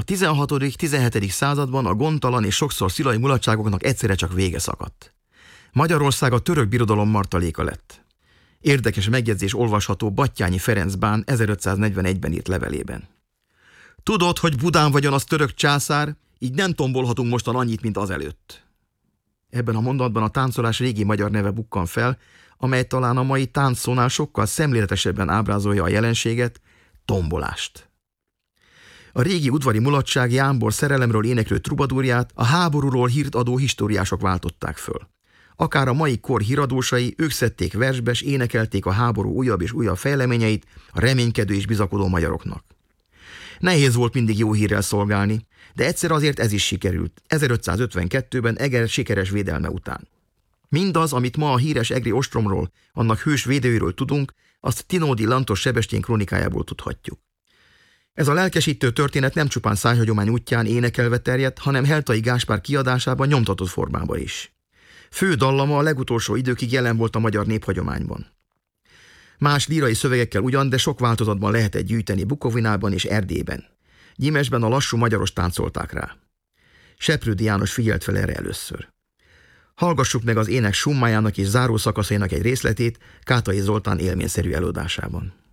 16.-17. században a gondtalan és sokszor szilai mulatságoknak egyszerre csak vége szakadt. Magyarország a török birodalom martaléka lett. Érdekes megjegyzés olvasható Batthyány Ferenc bán 1541-ben írt levelében. Tudod, hogy Budán vagyon az török császár, így nem tombolhatunk mostan annyit, mint azelőtt. Ebben a mondatban a táncolás régi magyar neve bukkan fel, amely talán a mai táncszónál sokkal szemléletesebben ábrázolja a jelenséget, tombolást. A régi udvari mulatság jámbor szerelemről éneklő trubadúrját a háborúról hírt adó históriások váltották föl. Akár a mai kor híradósai, ők szedték versbe, s énekelték a háború újabb és újabb fejleményeit a reménykedő és bizakodó magyaroknak. Nehéz volt mindig jó hírrel szolgálni, de egyszer azért ez is sikerült, 1552-ben Eger sikeres védelme után. Mindaz, amit ma a híres egri ostromról, annak hős védőiről tudunk, azt Tinódi Lantos Sebestyén krónikájából tudhatjuk. Ez a lelkesítő történet nem csupán szájhagyomány útján énekelve terjedt, hanem Heltai Gáspár kiadásában nyomtatott formában is. Fő dallama a legutolsó időkig jelen volt a magyar néphagyományban. Más lírai szövegekkel ugyan, de sok változatban lehetett gyűjteni Bukovinában és Erdélyben. Gyimesben a lassú magyaros táncolták rá. Seprődi János figyelt fel erre először. Hallgassuk meg az ének summájának és záró szakaszainak egy részletét Kátai Zoltán élményszerű előadásában.